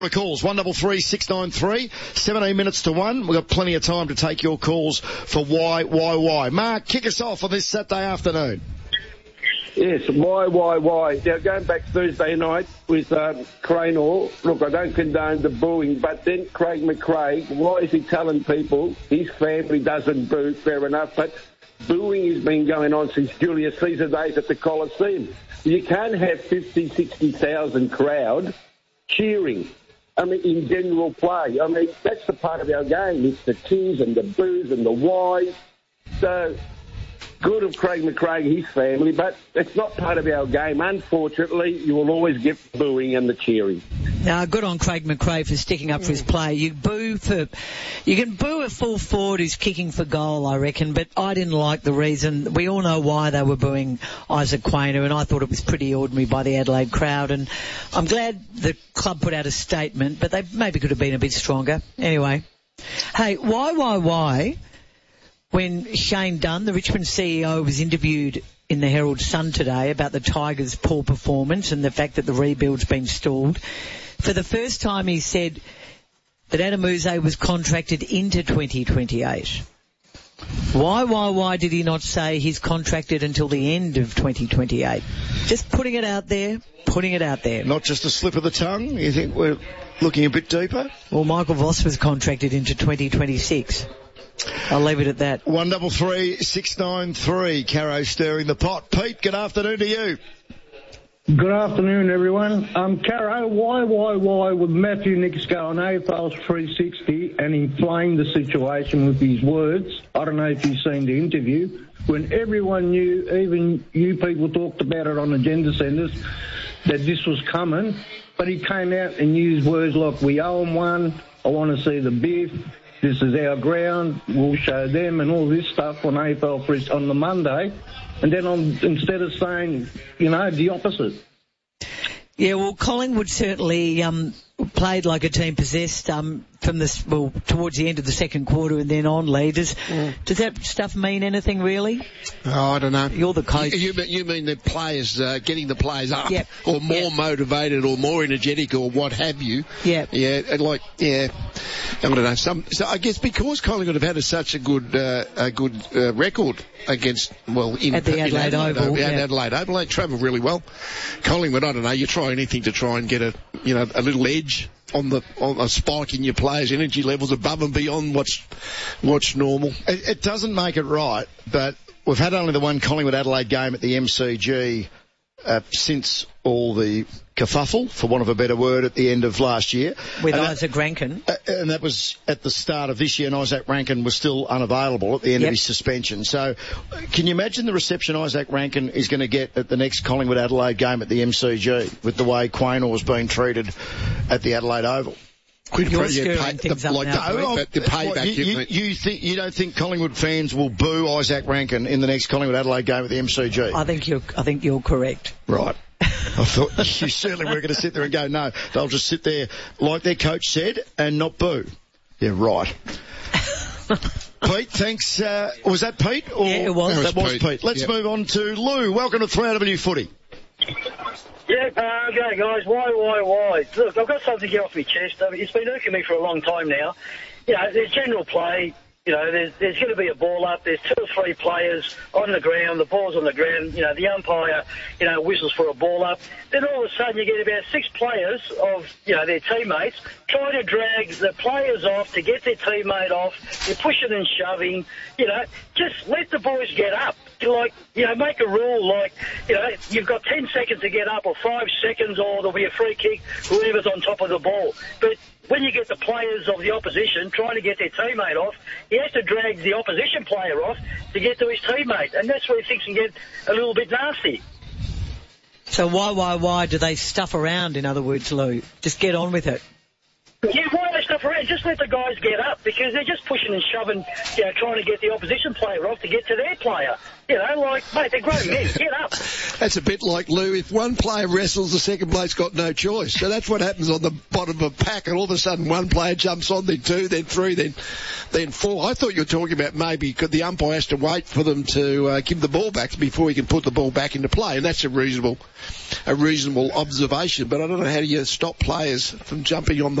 Calls 133693, 17 minutes to 1. We've got plenty of time to take your calls for why. Mark, kick us off on this Saturday afternoon. Yes, why? Now, going back Thursday night with Cranor, look, I don't condone the booing, but then Craig McRae, why is he telling people his family doesn't boo? Fair enough, but booing has been going on since Julius Caesar days at the Coliseum. You can't have 50, 60,000 crowd cheering. I mean, in general play. I mean, that's the part of our game. It's the tears and the boos and the whys. So, good of Craig McRae and his family, but it's not part of our game. Unfortunately, you will always get booing and the cheering. Now, good on Craig McRae for sticking up for his play. You can boo a full forward who's kicking for goal, I reckon, but I didn't like the reason. We all know why they were booing Isaac Quaynor, and I thought it was pretty ordinary by the Adelaide crowd, and I'm glad the club put out a statement, but they maybe could have been a bit stronger. Anyway, hey, why? When Shane Dunn, the Richmond CEO, was interviewed in the Herald Sun today about the Tigers' poor performance and the fact that the rebuild's been stalled, for the first time he said that Adamuzze was contracted into 2028. Why did he not say he's contracted until the end of 2028? Just putting it out there. Not just a slip of the tongue? You think we're looking a bit deeper? Well, Michael Voss was contracted into 2026. I'll leave it at that. 133693, Caro stirring the pot. Pete, good afternoon to you. Good afternoon, everyone. Caro, why would Matthew Nicks go on AFL's 360 and inflame the situation with his words? I don't know if you've seen the interview. When everyone knew, even you people talked about it on agenda centres, that this was coming, but he came out and used words like, we owe them one, I want to see the biff, this is our ground, we'll show them, and all this stuff on AFL on the Monday. And then instead of saying, the opposite. Yeah, well, Collingwood certainly played like a team possessed towards the end of the second quarter and then on, leaders. Does that stuff mean anything, really? Oh, I don't know. You're the coach. You mean the players, getting the players up, or more motivated or more energetic or what have you. Yeah. Yeah, I don't know. So I guess because Collingwood have had such a good record against, at the Adelaide Oval. Adelaide Oval, they travel really well. Collingwood, I don't know, you try anything to try and get a little edge on a spike in your players' energy levels above and beyond what's normal. It doesn't make it right, but we've had only the one Collingwood-Adelaide game at the MCG since all the kerfuffle, for want of a better word, at the end of last year. With Isaac Rankin. And that was at the start of this year, and Isaac Rankin was still unavailable at the end of his suspension. So can you imagine the reception Isaac Rankin is going to get at the next Collingwood-Adelaide game at the MCG with the way Quaynor was being treated at the Adelaide Oval? You're stirring things up now. The payback. You don't think Collingwood fans will boo Isaac Rankin in the next Collingwood-Adelaide game at the MCG? I think you're correct. Right. I thought you certainly were going to sit there and go, no, they'll just sit there, like their coach said, and not boo. Yeah, right. Pete, thanks. Was that Pete? Yeah, it was. That was Pete. Let's move on to Lou. Welcome to 3AW Footy. Yeah, okay, guys. Why? Look, I've got something to get off my chest. It's been irking me for a long time now. There's general play. There's going to be a ball up. There's 2 or 3 players on the ground. The ball's on the ground. The umpire, whistles for a ball up. Then all of a sudden you get about 6 players of, their teammates trying to drag the players off to get their teammate off. You're pushing and shoving. Just let the boys get up. Make a rule you've got 10 seconds to get up or 5 seconds or there'll be a free kick, whoever's on top of the ball. But when you get the players of the opposition trying to get their teammate off, he has to drag the opposition player off to get to his teammate. And that's where things can get a little bit nasty. So why do they stuff around, in other words, Lou? Just get on with it. Yeah, why they stuff referee, just let the guys get up, because they're just pushing and shoving, you know, trying to get the opposition player off to get to their player. You know, like, mate, they're grown men. Get up. That's a bit like, Lou, if one player wrestles, the second bloke's got no choice. So that's what happens on the bottom of a pack, and all of a sudden one player jumps on, then two, then three, then four. I thought you were talking about maybe the umpire has to wait for them to give the ball back before he can put the ball back into play, and that's a reasonable observation. But I don't know how do you stop players from jumping on the